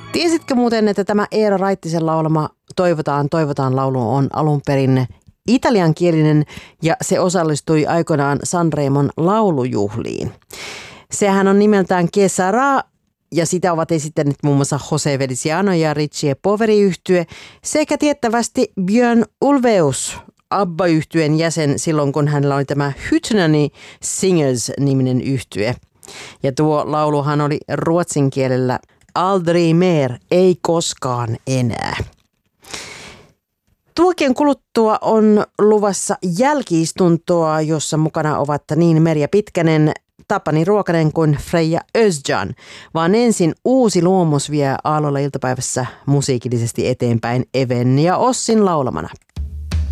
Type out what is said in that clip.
Tiesitkö muuten, että tämä Eero Raittisen laulama Toivotaan laulu on alun perin italiankielinen ja se osallistui aikoinaan Sanremon laulujuhliin. Sehän on nimeltään Che Sarà ja sitä ovat esittäneet muun muassa Jose Feliciano ja Richie Poveri-yhtye sekä tiettävästi Björn Ulvaeus, ABBA-yhtyeen jäsen silloin, kun hänellä oli tämä Hüttenäni Singers-niminen yhtye. Ja tuo lauluhan oli ruotsin kielellä Aldrig mer, ei koskaan enää. Tuokien kuluttua on luvassa jälki-istuntoa, jossa mukana ovat niin Merja Pitkänen, Tapani Ruokanen kuin Freija Özcan, vaan ensin uusi luomus vie Aallolla iltapäivässä musiikillisesti eteenpäin Even ja Ossin laulamana.